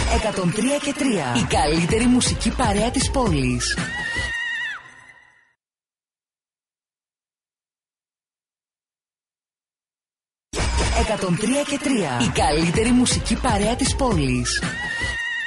103,3. Η καλύτερη μουσική παρέα της πόλης. «103,3. Η καλύτερη μουσική παρέα της πόλης.